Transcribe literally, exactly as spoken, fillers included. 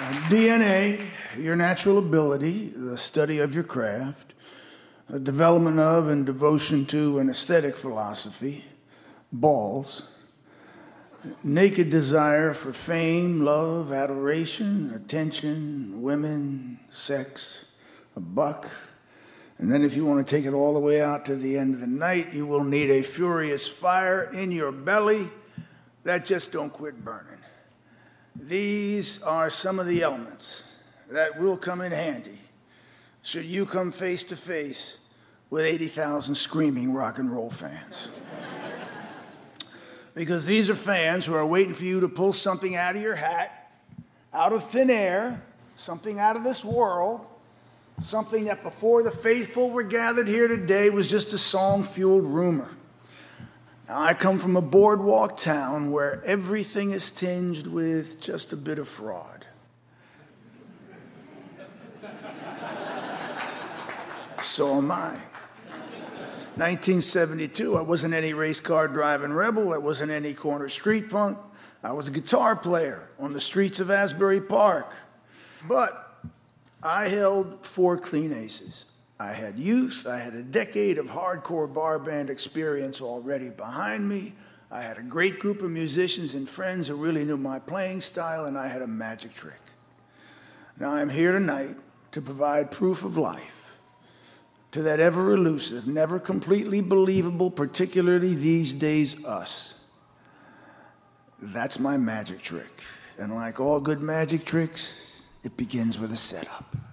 D N A, your natural ability, the study of your craft, the development of and devotion to an aesthetic philosophy, balls, naked desire for fame, love, adoration, attention, women, sex, a buck. And then if you want to take it all the way out to the end of the night, you will need a furious fire in your belly that just don't quit burning. These are some of the elements that will come in handy should you come face to face with eighty thousand screaming rock and roll fans. Because these are fans who are waiting for you to pull something out of your hat, out of thin air, something out of this world, something that before the faithful were gathered here today was just a song-fueled rumor. Now, I come from a boardwalk town where everything is tinged with just a bit of fraud. So am I. nineteen seventy-two, I wasn't any race car driving rebel. I wasn't any corner street punk. I was a guitar player on the streets of Asbury Park. But I held four clean aces. I had youth, I had a decade of hardcore bar band experience already behind me, I had a great group of musicians and friends who really knew my playing style, and I had a magic trick. Now I'm here tonight to provide proof of life to that ever-elusive, never completely believable, particularly these days, us. That's my magic trick. And like all good magic tricks, it begins with a setup.